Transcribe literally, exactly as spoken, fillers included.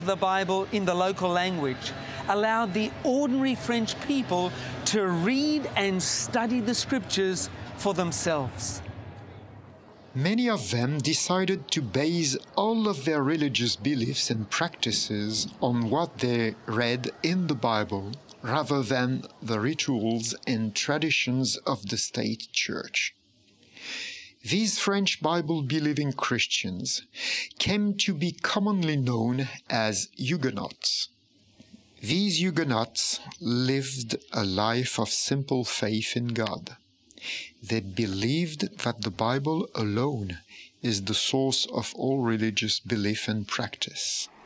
the Bible in the local language allowed the ordinary French people to read and study the scriptures for themselves. Many of them decided to base all of their religious beliefs and practices on what they read in the Bible, rather than the rituals and traditions of the state church. These French Bible-believing Christians came to be commonly known as Huguenots. These Huguenots lived a life of simple faith in God. They believed that the Bible alone is the source of all religious belief and practice.